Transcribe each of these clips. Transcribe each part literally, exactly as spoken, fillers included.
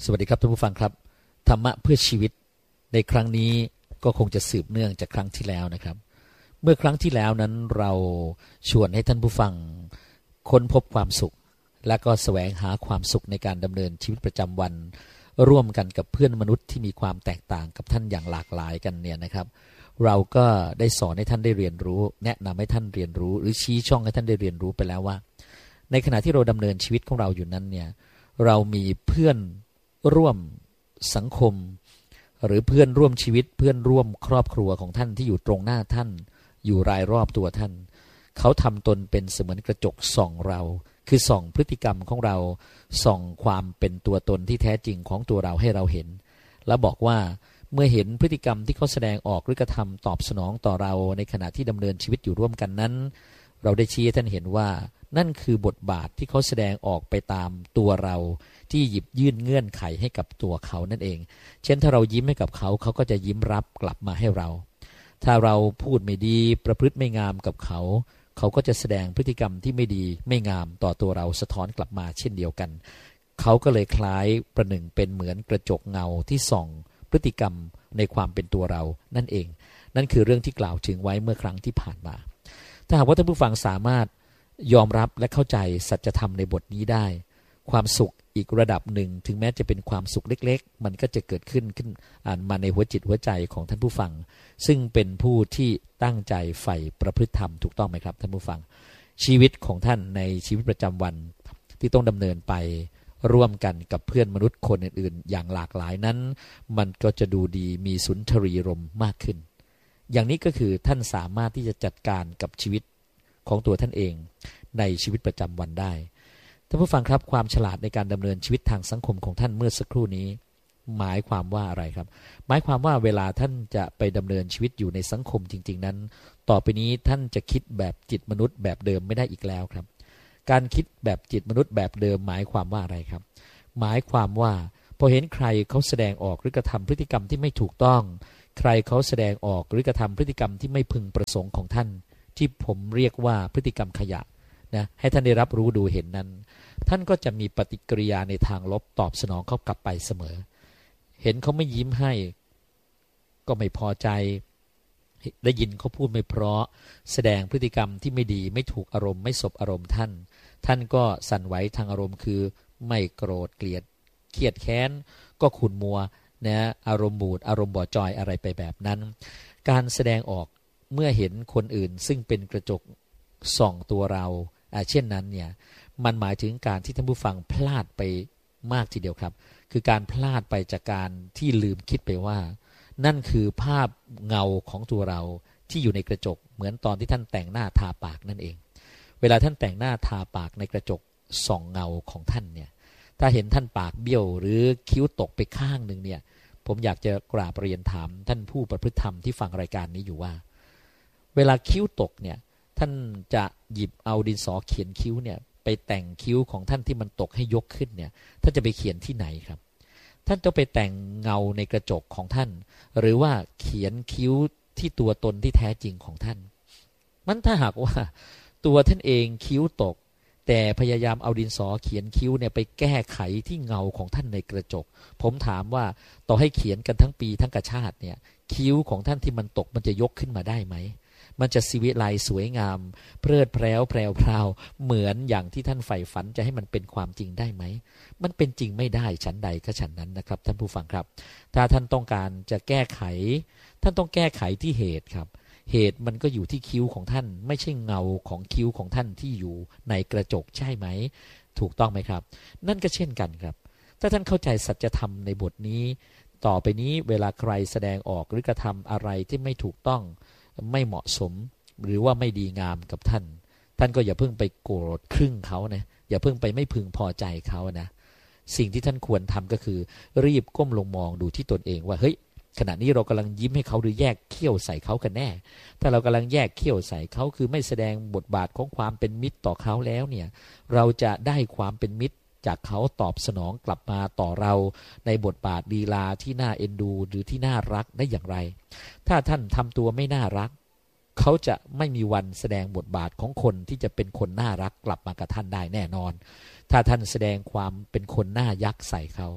สวัสดีครับท่านผู้ฟังครับธรรมะเพื่อชีวิตในครั้งนี้ก็คงจะสืบเนื่องจากครั้งที่แล้วนะครับเมื่อครั้งที่แล้วนั้นเราชวนให้ท่านผู้ฟังค้นพบความสุขและก็แสวงหาความสุขในการดำเนินชีวิตประจำวันร่วมกันกับเพื่อนมนุษย์ที่มีความแตกต่างกับท่านอย่างหลากหลายกันเนี่ยนะครับเราก็ได้สอนให้ท่านได้เรียนรู้แนะนำให้ท่านเรียนรู้หรือชี้ช่องให้ท่านได้เรียนรู้ไปแล้วว่าในขณะที่เราดำเนินชีวิตของเราอยู่นั้นเนี่ยเรามีเพื่อนร่วมสังคมหรือเพื่อนร่วมชีวิตเพื่อนร่วมครอบครัวของท่านที่อยู่ตรงหน้าท่านอยู่รายรอบตัวท่านเขาทำตนเป็นเสมือนกระจกส่องเราคือส่องพฤติกรรมของเราส่องความเป็นตัวตนที่แท้จริงของตัวเราให้เราเห็นแล้วบอกว่าเมื่อเห็นพฤติกรรมที่เขาแสดงออกหรือกระทำตอบสนองต่อเราในขณะที่ดำเนินชีวิตอยู่ร่วมกันนั้นเราได้ชี้ให้ท่านเห็นว่านั่นคือบทบาทที่เขาแสดงออกไปตามตัวเราที่หยิบยื่นเงื่อนไขให้กับตัวเขานั่นเองเช่นถ้าเรายิ้มให้กับเขาเขาก็จะยิ้มรับกลับมาให้เราถ้าเราพูดไม่ดีประพฤติไม่งามกับเขาเขาก็จะแสดงพฤติกรรมที่ไม่ดีไม่งามต่อตัวเราสะท้อนกลับมาเช่นเดียวกันเขาก็เลยคล้ายประหนึ่งเป็นเหมือนกระจกเงาที่ส่องพฤติกรรมในความเป็นตัวเรานั่นเองนั่นคือเรื่องที่กล่าวถึงไว้เมื่อครั้งที่ผ่านมาถ้าหากว่าท่านผู้ฟังสามารถยอมรับและเข้าใจสัจธรรมในบทนี้ได้ความสุขอีกระดับหนึ่งถึงแม้จะเป็นความสุขเล็กๆมันก็จะเกิดขึ้นขึ้นอ่านมาในหัวจิตหัวใจของท่านผู้ฟังซึ่งเป็นผู้ที่ตั้งใจใฝ่ประพฤติธรรมถูกต้องไหมครับท่านผู้ฟังชีวิตของท่านในชีวิตประจำวันที่ต้องดำเนินไปร่วมกันกับเพื่อนมนุษย์คนอื่นๆอย่างหลากหลายนั้นมันก็จะดูดีมีสุนทรีรมมากขึ้นอย่างนี้ก็คือท่านสามารถที่จะจัดการกับชีวิตของตัวท่านเองในชีวิตประจำวันได้ท่านผู้ฟังครับความฉลาดในการดำเนินชีวิตทางสังคมของท่านเมื่อสักครู่นี้หมายความว่าอะไรครับหมายความว่าเวลาท่านจะไปดำเนินชีวิตอยู่ในสังคมจริงๆนั้นต่อไปนี้ท่านจะคิดแบบจิตมนุษย์แบบเดิมไม่ได้อีกแล้วครับการคิดแบบจิตมนุษย์แบบเดิมหมายความว่าอะไรครับหมายความว่าพอเห็นใครเขาแสดงออกหรือกระทำพฤติกรรมที่ไม่ถูกต้องใครเขาแสดงออกหรือกระทำพฤติกรรมที่ไม่พึงประสงค์ของท่านที่ผมเรียกว่าพฤติกรรมขยะนะให้ท่านได้รับรู้ดูเห็นนั้นท่านก็จะมีปฏิกิริยาในทางลบตอบสนองเขากลับไปเสมอเห็นเขาไม่ยิ้มให้ก็ไม่พอใจได้ยินเขาพูดไม่เพราะแสดงพฤติกรรมที่ไม่ดีไม่ถูกอารมณ์ไม่สบอารมณ์ท่านท่านก็สั่นไหวทางอารมณ์คือไม่โกรธเกลียดเครียดแค้นก็ขุ่นมัวนะอารมณ์บูดอารมณ์บ่อจอยอะไรไปแบบนั้นการแสดงออกเมื่อเห็นคนอื่นซึ่งเป็นกระจกส่องตัวเราเช่นนั้นเนี่ยมันหมายถึงการที่ท่านผู้ฟังพลาดไปมากทีเดียวครับคือการพลาดไปจากการที่ลืมคิดไปว่านั่นคือภาพเงาของตัวเราที่อยู่ในกระจกเหมือนตอนที่ท่านแต่งหน้าทาปากนั่นเองเวลาท่านแต่งหน้าทาปากในกระจกส่องเงาของท่านเนี่ยถ้าเห็นท่านปากเบี้ยวหรือคิ้วตกไปข้างหนึ่งเนี่ยผมอยากจะกราบเรียนถามท่านผู้ประพฤติธรรมที่ฟังรายการนี้อยู่ว่าเวลาคิ้วตกเนี่ยท่านจะหยิบเอาดินสอเขียนคิ้วเนี่ยไปแต่งคิ้วของท่านที่มันตกให้ยกขึ้นเนี่ยท่านจะไปเขียนที่ไหนครับท่านจะไปแต่งเงาในกระจกของท่านหรือว่าเขียนคิ้วที่ตัวตนที่แท้จริงของท่านมันถ้าหากว่าตัวท่านเองคิ้วตกแต่พยายามเอาดินสอเขียนคิ้วเนี่ยไปแก้ไขที่เงาของท่านในกระจกผมถามว่าต่อให้เขียนกันทั้งปีทั้งกระชาติเนี่ยคิ้วของท่านที่มันตกมันจะยกขึ้นมาได้ไหมมันจะสิวิไลสวยงามเพลิดเพลินแพรวพราวเหมือนอย่างที่ท่านใฝ่ฝันจะให้มันเป็นความจริงได้ไหมมันเป็นจริงไม่ได้ชั้นใดก็ชั้นนั้นนะครับท่านผู้ฟังครับถ้าท่านต้องการจะแก้ไขท่านต้องแก้ไขที่เหตุครับเหตุมันก็อยู่ที่คิ้วของท่านไม่ใช่เงาของคิ้วของท่านที่อยู่ในกระจกใช่ไหมถูกต้องไหมครับนั่นก็เช่นกันครับถ้าท่านเข้าใจสัจธรรมในบทนี้ต่อไปนี้เวลาใครแสดงออกหรือกระทำอะไรที่ไม่ถูกต้องไม่เหมาะสมหรือว่าไม่ดีงามกับท่านท่านก็อย่าเพิ่งไปโกรธครึ่งเขานะอย่าเพิ่งไปไม่พึงพอใจเขานะสิ่งที่ท่านควรทำก็คือรีบก้มลงมองดูที่ตนเองว่าเฮ้ยขณะนี้เรากำลังยิ้มให้เขาหรือแยกเขี้ยวใส่เขากันแน่ถ้าเรากำลังแยกเขี้ยวใส่เขาคือไม่แสดงบทบาทของความเป็นมิตรต่อเขาแล้วเนี่ยเราจะได้ความเป็นมิตรจากเขาตอบสนองกลับมาต่อเราในบทบาทลีลาที่น่าเอ็นดูหรือที่น่ารักได้อย่างไรถ้าท่านทำตัวไม่น่ารักเขาจะไม่มีวันแสดงบทบาทของคนที่จะเป็นคนน่ารักกลับมากับท่านได้แน่นอนถ้าท่านแสดงความเป็นคนน่ายักใส่เขา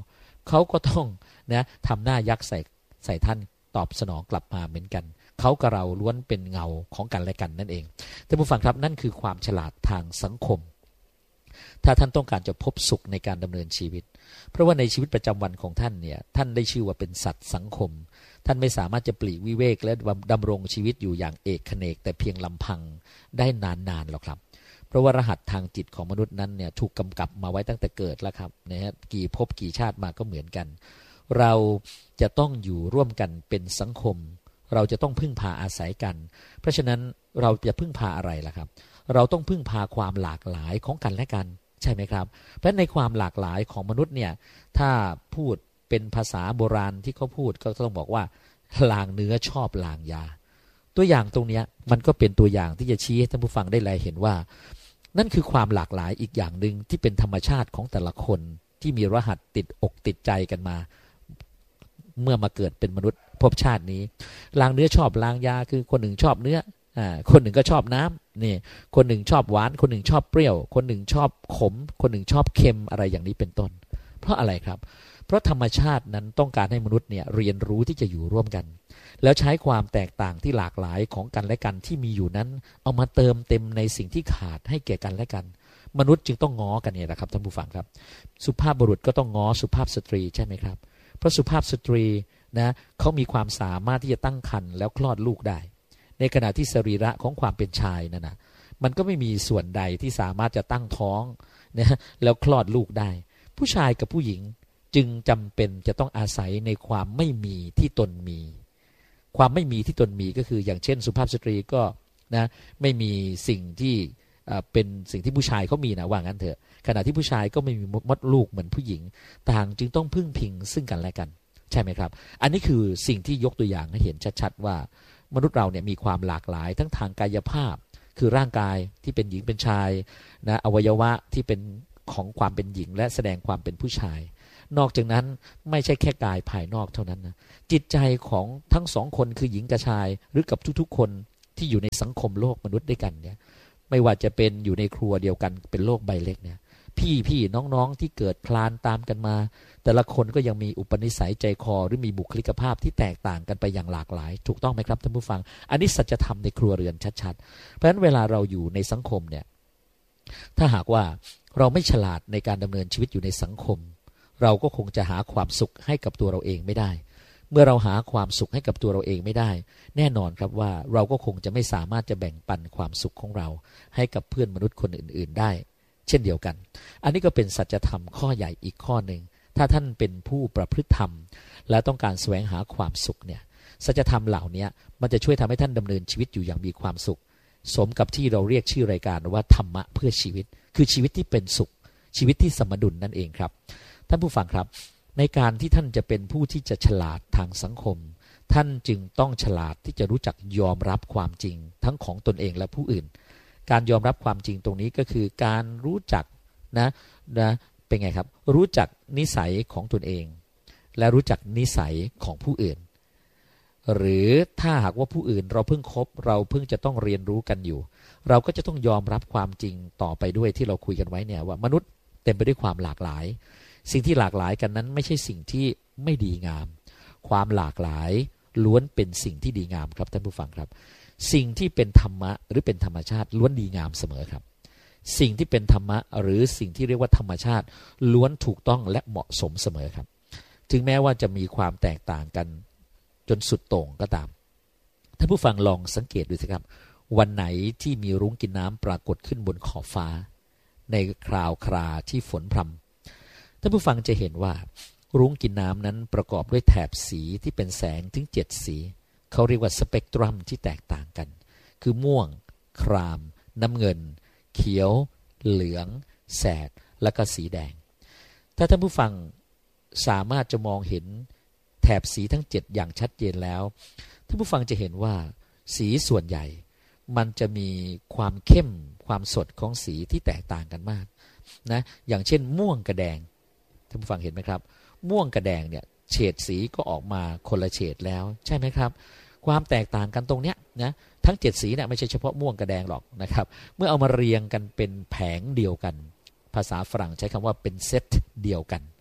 เขาก็ต้องนะทำหน้ายักษ์ใส่ใส่ท่านตอบสนองกลับมาเหมือนกันเขากับเราล้วนเป็นเงาของกันและกันนั่นเองท่านผู้ฟังครับนั่นคือความฉลาดทางสังคมถ้าท่านต้องการจะพบสุขในการดำเนินชีวิตเพราะว่าในชีวิตประจำวันของท่านเนี่ยท่านได้ชื่อว่าเป็นสัตว์สังคมท่านไม่สามารถจะปลีกวิเวกและดำรงชีวิตอยู่อย่างเอกเขนกแต่เพียงลำพังได้นานๆหรอกครับเพราะว่ารหัสทางจิตของมนุษย์นั้นเนี่ยถูกกำกับมาไว้ตั้งแต่เกิดแล้วครับนะฮะกี่ภพกี่ชาติมาก็เหมือนกันเราจะต้องอยู่ร่วมกันเป็นสังคมเราจะต้องพึ่งพาอาศัยกันเพราะฉะนั้นเราจะพึ่งพาอะไรล่ะครับเราต้องพึ่งพาความหลากหลายของกันและกันใช่ไหมครับเพราะในความหลากหลายของมนุษย์เนี่ยถ้าพูดเป็นภาษาโบราณที่เขาพูดก็ต้องบอกว่าลางเนื้อชอบลางยาตัวอย่างตรงนี้มันก็เป็นตัวอย่างที่จะชี้ให้ท่านผู้ฟังได้แลเห็นว่านั่นคือความหลากหลายอีกอย่างหนึ่งที่เป็นธรรมชาติของแต่ละคนที่มีรหัสติดอกติดใจกันมาเมื่อมาเกิดเป็นมนุษย์ภพชาตินี้ลางเนื้อชอบลางยาคือคนหนึ่งชอบเนื้ออ่าคนหนึ่งก็ชอบน้ำนี่คนหนึ่งชอบหวานคนหนึ่งชอบเปรี้ยวคนหนึ่งชอบขมคนหนึ่งชอบเค็มอะไรอย่างนี้เป็นต้นเพราะอะไรครับเพราะธรรมชาตินั้นต้องการให้มนุษย์เนี่ยเรียนรู้ที่จะอยู่ร่วมกันแล้วใช้ความแตกต่างที่หลากหลายของกันและกันที่มีอยู่นั้นเอามาเติมเต็มในสิ่งที่ขาดให้แก่กันและกันมนุษย์จึงต้องง้อกันเนี่ยแหละครับท่านผู้ฟังครับสุภาพบุรุษก็ต้องง้อสุภาพสตรีใช่ไหมครับเพราะสุภาพสตรีนะเขามีความสามารถที่จะตั้งครรภ์แล้วคลอดลูกได้ในขณะที่สรีระของความเป็นชายนั่นนะมันก็ไม่มีส่วนใดที่สามารถจะตั้งท้องนะแล้วคลอดลูกได้ผู้ชายกับผู้หญิงจึงจำเป็นจะต้องอาศัยในความไม่มีที่ตนมีความไม่มีที่ตนมีก็คืออย่างเช่นสุภาพสตรีก็นะไม่มีสิ่งที่เป็นสิ่งที่ผู้ชายเขามีนะว่างั้นเถอะขณะที่ผู้ชายก็ไม่มีมดลูกเหมือนผู้หญิงต่างจึงต้องพึ่งพิงซึ่งกันและกันใช่ไหมครับอันนี้คือสิ่งที่ยกตัวอย่างให้เห็นชัดๆว่ามนุษย์เราเนี่ยมีความหลากหลายทั้งทางกายภาพคือร่างกายที่เป็นหญิงเป็นชายนะอวัยวะที่เป็นของความเป็นหญิงและแสดงความเป็นผู้ชายนอกจากนั้นไม่ใช่แค่กายภายนอกเท่านั้นนะจิตใจของทั้งสองคนคือหญิงกับชายหรือกับทุกๆคนที่อยู่ในสังคมโลกมนุษย์ด้วยกันเนี่ยไม่ว่าจะเป็นอยู่ในครัวเดียวกันเป็นโลกใบเล็กเนี่ยพี่พี่น้องๆที่เกิดคลานตามกันมาแต่ละคนก็ยังมีอุปนิสัยใจคอหรือมีบุคลิกภาพที่แตกต่างกันไปอย่างหลากหลายถูกต้องไหมครับท่านผู้ฟังอันนี้สัจธรรมในครัวเรือนชัดๆเพราะฉะนั้นเวลาเราอยู่ในสังคมเนี่ยถ้าหากว่าเราไม่ฉลาดในการดำเนินชีวิตอยู่ในสังคมเราก็คงจะหาความสุขให้กับตัวเราเองไม่ได้เมื่อเราหาความสุขให้กับตัวเราเองไม่ได้แน่นอนครับว่าเราก็คงจะไม่สามารถจะแบ่งปันความสุขของเราให้กับเพื่อนมนุษย์คนอื่นๆได้เช่นเดียวกันอันนี้ก็เป็นสัจธรรมข้อใหญ่อีกข้อหนึ่งถ้าท่านเป็นผู้ประพฤติธรรมและต้องการแสวงหาความสุขเนี่ยสัจธรรมเหล่านี้มันจะช่วยทำให้ท่านดำเนินชีวิตอยู่อย่างมีความสุขสมกับที่เราเรียกชื่อรายการว่าธรรมะเพื่อชีวิตคือชีวิตที่เป็นสุขชีวิตที่สมดุลนั่นเองครับท่านผู้ฟังครับในการที่ท่านจะเป็นผู้ที่จะฉลาดทางสังคมท่านจึงต้องฉลาดที่จะรู้จักยอมรับความจริงทั้งของตนเองและผู้อื่นการยอมรับความจริงตรงนี้ก็คือการรู้จักนะนะเป็นไงครับรู้จักนิสัยของตนเองและรู้จักนิสัยของผู้อื่นหรือถ้าหากว่าผู้อื่นเราเพิ่งคบเราเพิ่งจะต้องเรียนรู้กันอยู่เราก็จะต้องยอมรับความจริงต่อไปด้วยที่เราคุยกันไว้เนี่ยว่ามนุษย์เต็มไปด้วยความหลากหลายสิ่งที่หลากหลายกันนั้นไม่ใช่สิ่งที่ไม่ดีงามความหลากหลายล้วนเป็นสิ่งที่ดีงามครับท่านผู้ฟังครับสิ่งที่เป็นธรรมะหรือเป็นธรรมชาติล้วนดีงามเสมอครับสิ่งที่เป็นธรรมะหรือสิ่งที่เรียกว่าธรรมชาติล้วนถูกต้องและเหมาะสมเสมอครับถึงแม้ว่าจะมีความแตกต่างกันจนสุดโต่งก็ตามท่านผู้ฟังลองสังเกตดูสิครับวันไหนที่มีรุ้งกินน้ำปรากฏขึ้นบนขอบฟ้าในคราวคราที่ฝนพรำท่านผู้ฟังจะเห็นว่ารุ้งกินน้ำนั้นประกอบด้วยแถบสีที่เป็นแสงถึงเจ็ดสีเขาเรียกว่าสเปกตรัมที่แตกต่างกันคือม่วงครามน้ำเงินเขียวเหลืองแสดและก็สีแดงถ้าท่านผู้ฟังสามารถจะมองเห็นแถบสีทั้งเจ็ดอย่างชัดเจนแล้วท่านผู้ฟังจะเห็นว่าสีส่วนใหญ่มันจะมีความเข้มความสดของสีที่แตกต่างกันมากนะอย่างเช่นม่วงกับแดงท่านผู้ฟังเห็นไหมครับม่วงกับแดงเนี่ยเฉดสีก็ออกมาคนละเฉดแล้วใช่ไหมครับความแตกต่างกันตรงเนี้ยนะทั้งเจ็ดสีเนี่ยไม่ใช่เฉพาะม่วงกับแดงหรอกนะครับเมื่อเอามาเรียงกันเป็นแผงเดียวกันภาษาฝรั่งใช้คำว่าเป็นเซตเดียวกัน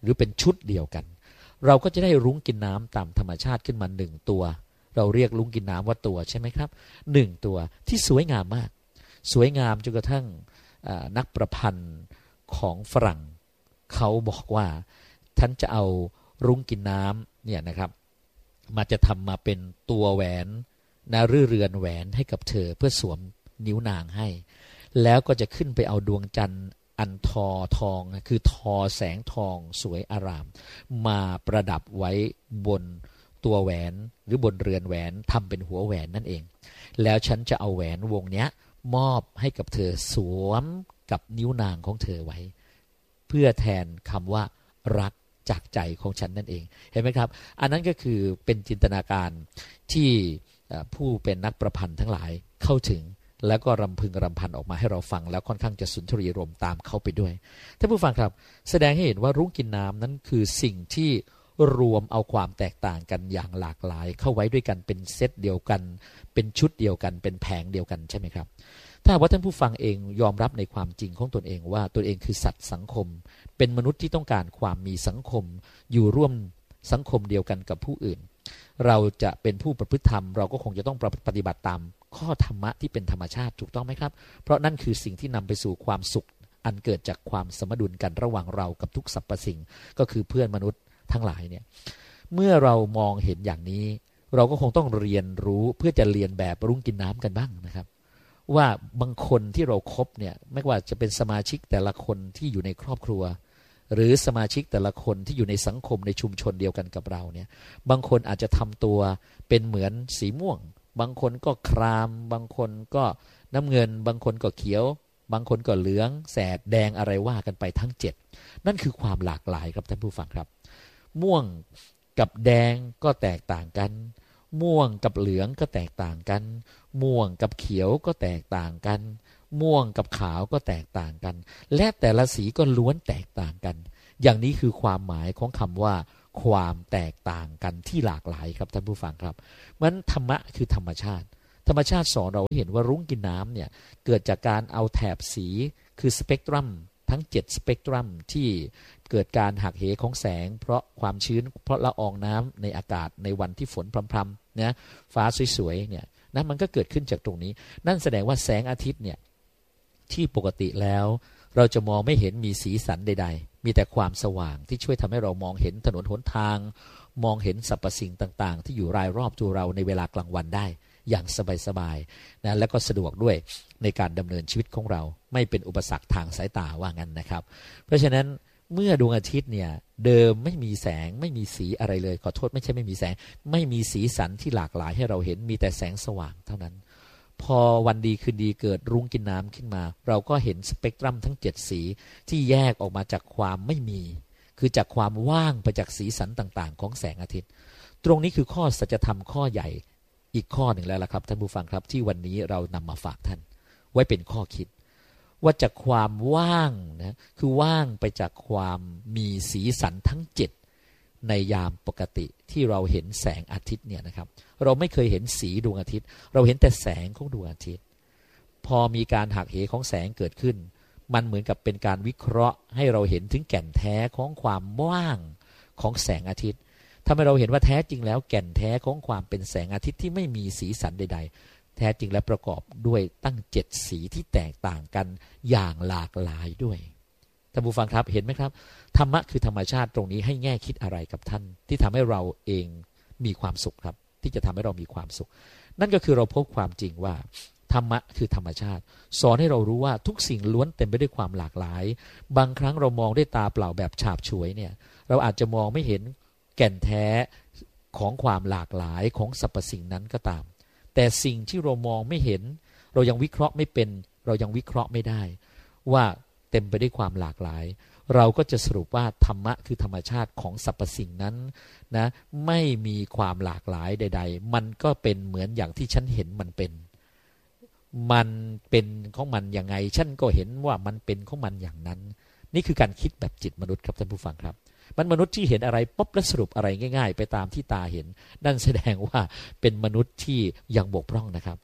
หรือเป็นชุดเดียวกันเราก็จะได้รุ้งกินน้ำตามธรรมชาติขึ้นมาหนึ่งตัวเราเรียกรุ้งกินน้ำว่าตัวใช่ไหมครับหนึ่งตัวที่สวยงามมากสวยงามจนกระทั่งนักประพันธ์ของฝรั่งเขาบอกว่าท่านจะเอารุ้งกินน้ำเนี่ยนะครับมาจะทำมาเป็นตัวแหวนนะหรือเรือนแหวนให้กับเธอเพื่อสวมนิ้วนางให้แล้วก็จะขึ้นไปเอาดวงจันทร์อันทอทองคือทอแสงทองสวยอารามมาประดับไว้บนตัวแหวนหรือบนเรือนแหวนทำเป็นหัวแหวนนั่นเองแล้วฉันจะเอาแหวนวงนี้มอบให้กับเธอสวมกับนิ้วนางของเธอไว้เพื่อแทนคำว่ารักจากใจของฉันนั่นเองเห็นไหมครับอันนั้นก็คือเป็นจินตนาการที่ผู้เป็นนักประพันธ์ทั้งหลายเข้าถึงแล้วก็รำพึงรำพันออกมาให้เราฟังแล้วค่อนข้างจะสุนทรียรมตามเข้าไปด้วยท่านผู้ฟังครับแสดงให้เห็นว่ารุ้งกินน้ำนั้นคือสิ่งที่รวมเอาความแตกต่างกันอย่างหลากหลายเข้าไว้ด้วยกันเป็นเซตเดียวกันเป็นชุดเดียวกันเป็นแผงเดียวกันใช่ไหมครับถ้าว่าท่านผู้ฟังเองยอมรับในความจริงของตนเองว่าตนเองคือสัตว์สังคมเป็นมนุษย์ที่ต้องการความมีสังคมอยู่ร่วมสังคมเดียวกันกับผู้อื่นเราจะเป็นผู้ประพฤติธรรมเราก็คงจะต้องปฏิบัติตามข้อธรรมะที่เป็นธรรมชาติถูกต้องไหมครับเพราะนั่นคือสิ่งที่นำไปสู่ความสุขอันเกิดจากความสมดุลกันระหว่างเรากับทุกสรรพสิ่งก็คือเพื่อนมนุษย์ทั้งหลายเนี่ยเมื่อเรามองเห็นอย่างนี้เราก็คงต้องเรียนรู้เพื่อจะเรียนแบบรุ้งกินน้ำกันบ้างนะครับว่าบางคนที่เราครบเนี่ยไม่ว่าจะเป็นสมาชิกแต่ละคนที่อยู่ในครอบครัวหรือสมาชิกแต่ละคนที่อยู่ในสังคมในชุมชนเดียวกันกับเราเนี่ยบางคนอาจจะทำตัวเป็นเหมือนสีม่วงบางคนก็ครามบางคนก็น้ำเงินบางคนก็เขียวบางคนก็เหลืองแสดแดงอะไรว่ากันไปทั้งเจ็ดนั่นคือความหลากหลายครับท่านผู้ฟังครับม่วงกับแดงก็แตกต่างกันม่วงกับเหลืองก็แตกต่างกันม่วงกับเขียวก็แตกต่างกันม่วงกับขาวก็แตกต่างกันและแต่ละสีก็ล้วนแตกต่างกันอย่างนี้คือความหมายของคำว่าความแตกต่างกันที่หลากหลายครับท่านผู้ฟังครับมันธรรมะคือธรรมชาติธรรมชาติสอนเราให้เห็นว่ารุ้งกินน้ำเนี่ยเกิดจากการเอาแถบสีคือสเปกตรัมทั้งเจ็ดสเปกตรัมที่เกิดการหักเหของแสงเพราะความชื้นเพราะละอองน้ำในอากาศในวันที่ฝนพรำๆนะฟ้าสวยๆเนี่ยนั่นมันก็เกิดขึ้นจากตรงนี้นั่นแสดงว่าแสงอาทิตย์เนี่ยที่ปกติแล้วเราจะมองไม่เห็นมีสีสันใดๆมีแต่ความสว่างที่ช่วยทำให้เรามองเห็นถนนหนทางมองเห็นสรรพสิ่งต่างๆที่อยู่รายรอบตัวเราในเวลากลางวันได้อย่างสบายๆนะและก็สะดวกด้วยในการดำเนินชีวิตของเราไม่เป็นอุปสรรคทางสายตาว่างั้นนะครับเพราะฉะนั้นเมื่อดวงอาทิตย์เนี่ยเดิมไม่มีแสงไม่มีสีอะไรเลยขอโทษไม่ใช่ไม่มีแสงไม่มีสีสันที่หลากหลายให้เราเห็นมีแต่แสงสว่างเท่านั้นพอวันดีคืนดีเกิดรุ้งกินน้ำขึ้นมาเราก็เห็นสเปกตรัมทั้งเจ็ดสีที่แยกออกมาจากความไม่มีคือจากความว่างไปจากสีสันต่างๆของแสงอาทิตย์ตรงนี้คือข้อสัจธรรมข้อใหญ่อีกข้อหนึ่งแล้วล่ะครับท่านผู้ฟังครับที่วันนี้เรานำมาฝากท่านไว้เป็นข้อคิดว่าจากความว่างนะคือว่างไปจากความมีสีสันทั้งเจ็ดในยามปกติที่เราเห็นแสงอาทิตย์เนี่ยนะครับเราไม่เคยเห็นสีดวงอาทิตย์เราเห็นแต่แสงของดวงอาทิตย์พอมีการหักเหของแสงเกิดขึ้นมันเหมือนกับเป็นการวิเคราะห์ให้เราเห็นถึงแก่นแท้ของความว่างของแสงอาทิตย์ทำให้เราเห็นว่าแท้จริงแล้วแก่นแท้ของความเป็นแสงอาทิตย์ที่ไม่มีสีสันใดๆแท้จริงและประกอบด้วยตั้งเจ็ดสีที่แตกต่างกันอย่างหลากหลายด้วยท่านผู้ฟังครับเห็นไหมครับธรรมะคือธรรมชาติตรงนี้ให้แง่คิดอะไรกับท่านที่ทำให้เราเองมีความสุขครับที่จะทำให้เรามีความสุขนั่นก็คือเราพบความจริงว่าธรรมะคือธรรมชาติสอนให้เรารู้ว่าทุกสิ่งล้วนเต็มไปด้วยความหลากหลายบางครั้งเรามองด้วยตาเปล่าแบบฉาบฉวยเนี่ยเราอาจจะมองไม่เห็นแก่นแท้ของความหลากหลายของสรรพสิ่งนั้นก็ตามแต่สิ่งที่เรามองไม่เห็นเรายังวิเคราะห์ไม่เป็นเรายังวิเคราะห์ไม่ได้ว่าเต็มไปด้วยความหลากหลายเราก็จะสรุปว่าธรรมะคือธรรมชาติของสรรพสิ่งนั้นนะไม่มีความหลากหลายใดๆมันก็เป็นเหมือนอย่างที่ฉันเห็นมันเป็นมันเป็นของมันอย่างไงฉันก็เห็นว่ามันเป็นของมันอย่างนั้นนี่คือการคิดแบบจิตมนุษย์ครับท่านผู้ฟังครับมันมนุษย์ที่เห็นอะไรปุ๊บแล้วสรุปอะไรง่ายๆไปตามที่ตาเห็นนั่นแสดงว่าเป็นมนุษย์ที่ยังบกพร่องนะครับ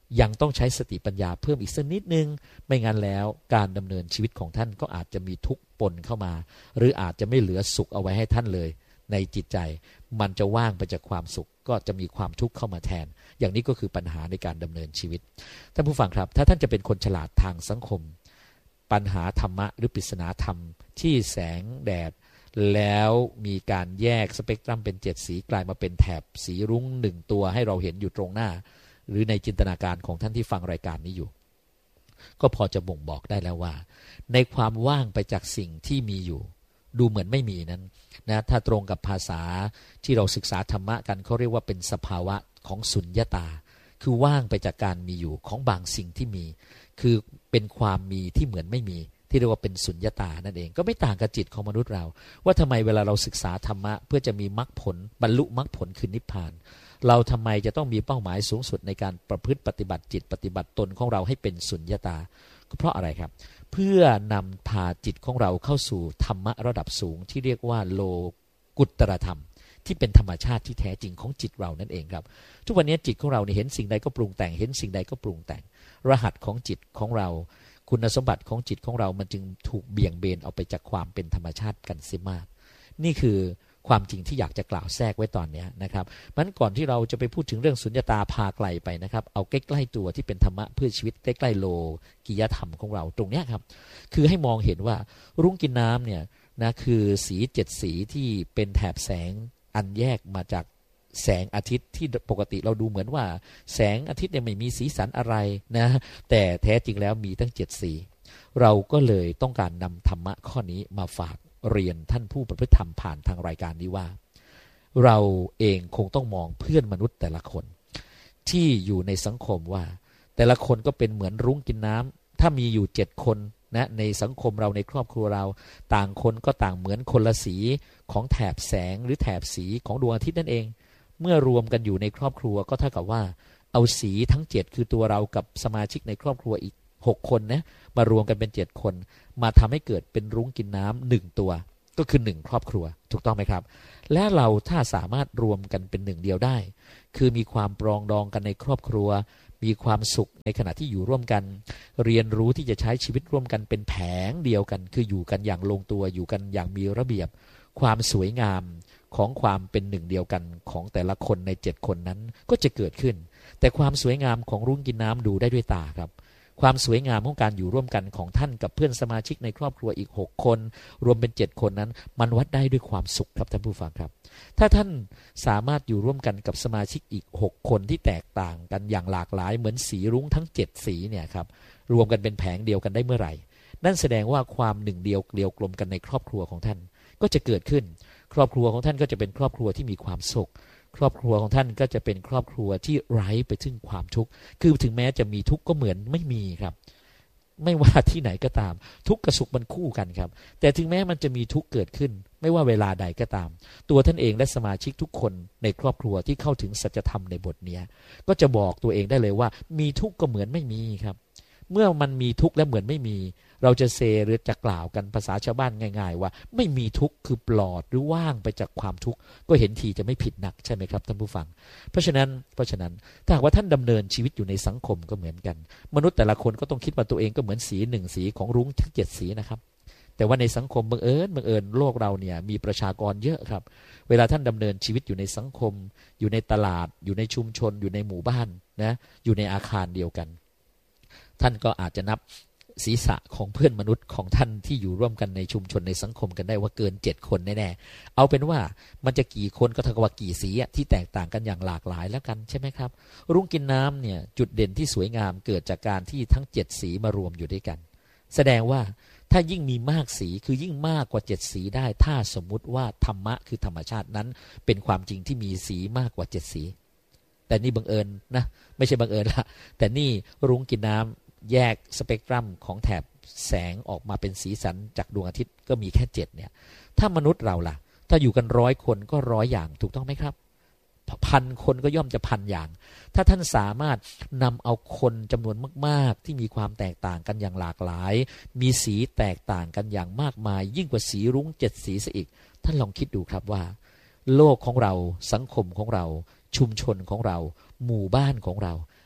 ยังต้องใช้สติปัญญาเพิ่มอีกสักนิดนึงไม่งั้นแล้วการดำเนินชีวิตของท่านก็อาจจะมีทุกข์ปนเข้ามาหรืออาจจะไม่เหลือสุขเอาไว้ให้ท่านเลยในจิตใจมันจะว่างไปจากความสุขก็จะมีความทุกข์เข้ามาแทนอย่างนี้ก็คือปัญหาในการดำเนินชีวิตท่านผู้ฟังครับถ้าท่านจะเป็นคนฉลาดทางสังคมปัญหาธรรมะหรือปริศนาธรรมที่แสงแดดแล้วมีการแยกสเปกตรัมเป็นเจ็ดสีกลายมาเป็นแถบสีรุ้งหนึ่งตัวให้เราเห็นอยู่ตรงหน้าหรือในจินตนาการของท่านที่ฟังรายการนี้อยู่ก็พอจะบ่งบอกได้แล้วว่าในความว่างไปจากสิ่งที่มีอยู่ดูเหมือนไม่มีนั้นนะถ้าตรงกับภาษาที่เราศึกษาธรรมะกันเขาเรียกว่าเป็นสภาวะของสุญญตาคือว่างไปจากการมีอยู่ของบางสิ่งที่มีคือเป็นความมีที่เหมือนไม่มีที่เรียกว่าเป็นสุญญตานั่นเองก็ไม่ต่างกับจิตของมนุษย์เราว่าทำไมเวลาเราศึกษาธรรมะเพื่อจะมีมรรคผลบรรลุมรรคผลคือนิพพานเราทำไมจะต้องมีเป้าหมายสูงสุดในการประพฤติปฏิบัติจิตปฏิบัติตนของเราให้เป็นสุญญตาก็เพราะอะไรครับเพื่อนำพาจิตของเราเข้าสู่ธรรมะระดับสูงที่เรียกว่าโลกุตตรธรรมที่เป็นธรรมชาติที่แท้จริงของจิตเรานั่นเองครับทุกวันนี้จิตของเราเนี่ยเห็นสิ่งใดก็ปรุงแต่งเห็นสิ่งใดก็ปรุงแต่งรหัสของจิตของเราคุณสมบัติของจิตของเรามันจึงถูกเบี่ยงเบนออกไปจากความเป็นธรรมชาติกันเสียมากนี่คือความจริงที่อยากจะกล่าวแทรกไว้ตอนนี้นะครับมันก่อนที่เราจะไปพูดถึงเรื่องสุญญตาพาไกลไปนะครับเอาใกล้ๆตัวที่เป็นธรรมะเพื่อชีวิตใกล้ๆโลกิยธรรมของเราตรงนี้ครับคือให้มองเห็นว่ารุ้งกินน้ำเนี่ยนะคือสีเจ็ดสีที่เป็นแถบแสงอันแยกมาจากแสงอาทิตย์ที่ปกติเราดูเหมือนว่าแสงอาทิตย์เนี่ยไม่มีสีสันอะไรนะแต่แท้จริงแล้วมีตั้งเจ็ดสีเราก็เลยต้องการนำธรรมะข้อนี้มาฝากเรียนท่านผู้ประพฤติธรรมผ่านทางรายการนี้ว่าเราเองคงต้องมองเพื่อนมนุษย์แต่ละคนที่อยู่ในสังคมว่าแต่ละคนก็เป็นเหมือนรุ้งกินน้ำถ้ามีอยู่เจ็ดคนนะในสังคมเราในครอบครัวเราต่างคนก็ต่างเหมือนคนละสีของแถบแสงหรือแถบสีของดวงอาทิตย์นั่นเองเมื่อรวมกันอยู่ในครอบครัวก็เท่ากับว่าเอาสีทั้งเจ็ดคือตัวเรากับสมาชิกในครอบครัวอีกหกคนนะมารวมกันเป็นเจ็ดคนมาทำให้เกิดเป็นรุ้งกินน้ำหนึ่งตัวก็คือหนึ่งครอบครัวถูกต้องไหมครับและเราถ้าสามารถรวมกันเป็นหนึ่งเดียวได้คือมีความปรองดองกันในครอบครัวมีความสุขในขณะที่อยู่ร่วมกันเรียนรู้ที่จะใช้ชีวิตร่วมกันเป็นแผงเดียวกันคืออยู่กันอย่างลงตัวอยู่กันอย่างมีระเบียบความสวยงามของความเป็นหนึ่งเดียวกันของแต่ละคนในเจ็ดคนนั้นก็จะเกิดขึ้นแต่ความสวยงามของรุ้งกินน้ำดูได้ด้วยตาครับความสวยงามของการอยู่ร่วมกันของท่านกับเพื่อนสมาชิกในครอบครัวอีกหกคนรวมเป็นเจ็ดคนนั้นมันวัดได้ด้วยความสุขครับท่านผู้ฟังครับถ้าท่านสามารถอยู่ร่วมกันกับสมาชิกอีกหกคนที่แตกต่างกันอย่างหลากหลายเหมือนสีรุ้งทั้งเจ็ดสีเนี่ยครับรวมกันเป็นแผงเดียวกันได้เมื่อไหร่นั่นแสดงว่าความหนึ่งเดียวเกลียวกลมกันในครอบครัวของท่านก็จะเกิดขึ้นครอบครัวของท่านก็จะเป็นครอบครัวที่มีความสุขครอบครัวของท่านก็จะเป็นครอบครัวที่ไร้ไปถึงความทุกข์คือถึงแม้จะมีทุกข์ก็เหมือนไม่มีครับไม่ว่าที่ไหนก็ตามทุกข์กับสุขมันคู่กันครับแต่ถึงแม้มันจะมีทุกข์เกิดขึ้นไม่ว่าเวลาใดก็ตามตัวท่านเองและสมาชิกทุกคนในครอบครัวที่เข้าถึงสัจธรรมในบทนี้ก็จะบอกตัวเองได้เลยว่ามีทุกข์ก็เหมือนไม่มีครับเมื่อมันมีทุกข์และเหมือนไม่มีเราจะเซหรือจะกล่าวกันภาษาชาวบ้านง่ายๆว่าไม่มีทุกข์คือปลอดหรือว่างไปจากความทุกข์ก็เห็นทีจะไม่ผิดนักใช่ไหมครับท่านผู้ฟังเพราะฉะนั้นเพราะฉะนั้นถ้าหากว่าท่านดำเนินชีวิตอยู่ในสังคมก็เหมือนกันมนุษย์แต่ละคนก็ต้องคิดว่าตัวเองก็เหมือนสีหนึ่งสีของรุ้งทั้งเจ็ดสีนะครับแต่ว่าในสังคมบังเอิญบังเอิญโลกเราเนี่ยมีประชากรเยอะครับเวลาท่านดำเนินชีวิตอยู่ในสังคมอยู่ในตลาดอยู่ในชุมชนอยู่ในหมู่บ้านนะอยู่ในอาคารเดียวกันท่านก็อาจจะนับศีรษะของเพื่อนมนุษย์ของท่านที่อยู่ร่วมกันในชุมชนในสังคมกันได้ว่าเกินเจ็ดคนแน่ๆเอาเป็นว่ามันจะกี่คนก็เท่ากับว่ากี่สีที่แตกต่างกันอย่างหลากหลายแล้วกันใช่ไหมครับรุ้งกินน้ำเนี่ยจุดเด่นที่สวยงามเกิดจากการที่ทั้งเจ็ดสีมารวมอยู่ด้วยกันแสดงว่าถ้ายิ่งมีมากสีคือยิ่งมากกว่าเจ็ดสีได้ถ้าสมมุติว่าธรรมะคือธรรมชาตินั้นเป็นความจริงที่มีสีมากกว่าเจ็ดสีแต่นี่บังเอิญนะไม่ใช่บังเอิญละแต่นี่รุ้งกินน้ำแยกสเปกตรัมของแถบแสงออกมาเป็นสีสันจากดวงอาทิตย์ก็มีแค่เจ็ดเนี่ยถ้ามนุษย์เราล่ะถ้าอยู่กันร้อยคนก็ร้อยอย่างถูกต้องไหมครับพันคนก็ย่อมจะพันอย่างถ้าท่านสามารถนำเอาคนจำนวนมากๆที่มีความแตกต่างกันอย่างหลากหลายมีสีแตกต่างกันอย่างมากมายยิ่งกว่าสีรุ้งเจ็ดสีซะอีกท่านลองคิดดูครับว่าโลกของเราสังคมของเราชุมชนของเราหมู่บ้านของเรา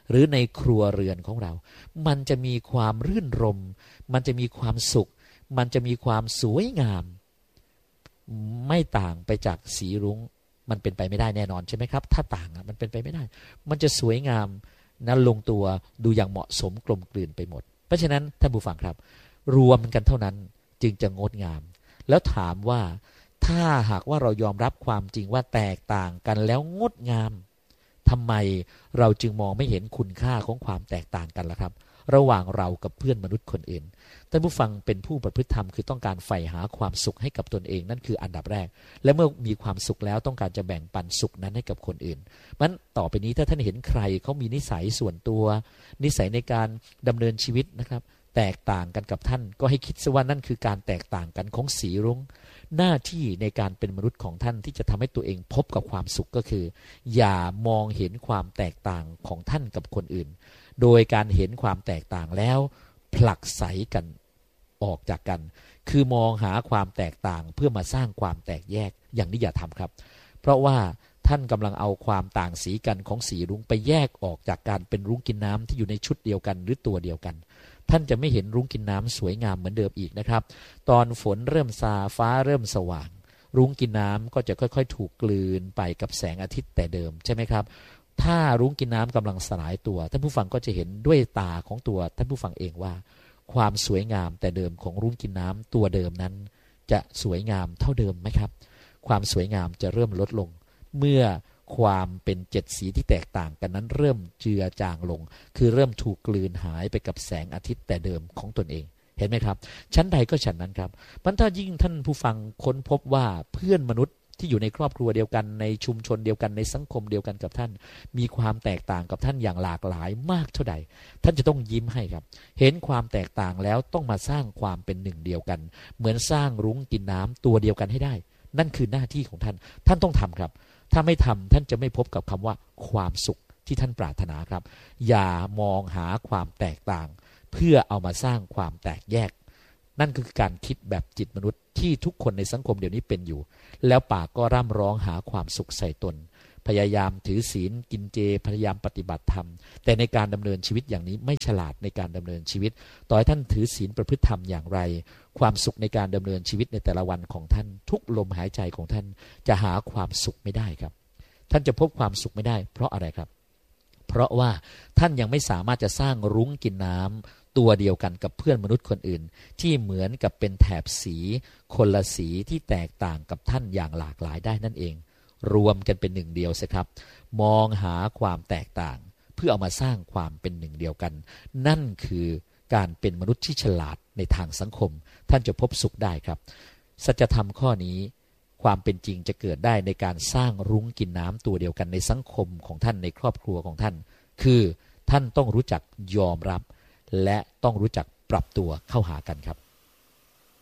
หรือในครัวเรือนของเรามันจะมีความรื่นรมมันจะมีความสุขมันจะมีความสวยงามไม่ต่างไปจากสีรุ้งมันเป็นไปไม่ได้แน่นอนใช่ไหมครับถ้าต่างมันเป็นไปไม่ได้มันจะสวยงามนั้นลงตัวดูอย่างเหมาะสมกลมกลืนไปหมดเพราะฉะนั้นท่านผู้ฟังครับรวมกันเท่านั้นจึงจะงดงามแล้วถามว่าถ้าหากว่าเรายอมรับความจริงว่าแตกต่างกันแล้วงดงามทำไมเราจึงมองไม่เห็นคุณค่าของความแตกต่างกันล่ะครับระหว่างเรากับเพื่อนมนุษย์คนอื่นท่านผู้ฟังเป็นผู้ประพฤติธรรมคือต้องการใฝ่หาความสุขให้กับตนเองนั่นคืออันดับแรกและเมื่อมีความสุขแล้วต้องการจะแบ่งปันสุขนั้นให้กับคนอื่นมันต่อไปนี้ถ้าท่านเห็นใครเขามีนิสัยส่วนตัวนิสัยในการดำเนินชีวิตนะครับแตกต่างกันกับท่านก็ให้คิดซะว่านั่นคือการแตกต่างกันของสีรุ้งหน้าที่ในการเป็นมนุษย์ของท่านที่จะทำให้ตัวเองพบกับความสุขก็คืออย่ามองเห็นความแตกต่างของท่านกับคนอื่นโดยการเห็นความแตกต่างแล้วผลักไสกันออกจากกันคือมองหาความแตกต่างเพื่อมาสร้างความแตกแยกอย่างนี้อย่าทำครับเพราะว่าท่านกำลังเอาความต่างสีกันของสีรุ้งไปแยกออกจากการเป็นรุ้งกินน้ำที่อยู่ในชุดเดียวกันหรือตัวเดียวกันท่านจะไม่เห็นรุ้งกินน้ำสวยงามเหมือนเดิมอีกนะครับตอนฝนเริ่มซาฟ้าเริ่มสว่างรุ้งกินน้ำก็จะค่อยๆถูกกลืนไปกับแสงอาทิตย์แต่เดิมใช่ไหมครับถ้ารุ้งกินน้ำกำลังสลายตัวท่านผู้ฟังก็จะเห็นด้วยตาของตัวท่านผู้ฟังเองว่าความสวยงามแต่เดิมของรุ้งกินน้ำตัวเดิมนั้นจะสวยงามเท่าเดิมไหมครับความสวยงามจะเริ่มลดลงเมื่อความเป็นเจ็ดสีที่แตกต่างกันนั้นเริ่มเจือจางลงคือเริ่มถูกกลืนหายไปกับแสงอาทิตย์แต่เดิมของตนเองเห็นไหมครับชั้นใดก็ฉันนั้นครับมันถ้ายิ่งท่านผู้ฟังค้นพบว่าเพื่อนมนุษย์ที่อยู่ในครอบครัวเดียวกันในชุมชนเดียวกันในสังคมเดียวกันกับท่านมีความแตกต่างกับท่านอย่างหลากหลายมากเท่าใดท่านจะต้องยิ้มให้ครับเห็นความแตกต่างแล้วต้องมาสร้างความเป็นหนึ่งเดียวกันเหมือนสร้างรุ้งกินน้ำตัวเดียวกันให้ได้นั่นคือหน้าที่ของท่านท่านต้องทำครับถ้าไม่ทำท่านจะไม่พบกับคำว่าความสุขที่ท่านปรารถนาครับอย่ามองหาความแตกต่างเพื่อเอามาสร้างความแตกแยกนั่นคือการคิดแบบจิตมนุษย์ที่ทุกคนในสังคมเดี๋ยวนี้เป็นอยู่แล้วปากก็ร่ำร้องหาความสุขใส่ตนพยายามถือศีลกินเจพยายามปฏิบัติธรรมแต่ในการดำเนินชีวิตอย่างนี้ไม่ฉลาดในการดำเนินชีวิตต่อให้ท่านถือศีลประพฤติธรรมอย่างไรความสุขในการดำเนินชีวิตในแต่ละวันของท่านทุกลมหายใจของท่านจะหาความสุขไม่ได้ครับท่านจะพบความสุขไม่ได้เพราะอะไรครับเพราะว่าท่านยังไม่สามารถจะสร้างรุ้งกินน้ำตัวเดียวกันกับเพื่อนมนุษย์คนอื่นที่เหมือนกับเป็นแถบสีคนละสีที่แตกต่างกับท่านอย่างหลากหลายได้นั่นเองรวมกันเป็นหนึ่งเดียวสิครับมองหาความแตกต่างเพื่อเอามาสร้างความเป็นหนึ่งเดียวกันนั่นคือการเป็นมนุษย์ที่ฉลาดในทางสังคมท่านจะพบสุขได้ครับสัจธรรมข้อนี้ความเป็นจริงจะเกิดได้ในการสร้างรุ้งกินน้ำตัวเดียวกันในสังคมของท่านในครอบครัวของท่านคือท่านต้องรู้จักยอมรับและต้องรู้จักปรับตัวเข้าหากันครับ